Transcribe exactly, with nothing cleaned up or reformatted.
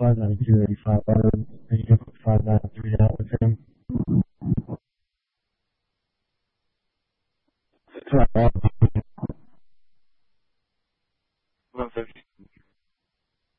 five ninety-two eighty-five Butter, and you can put five ninety-three out with him. Try all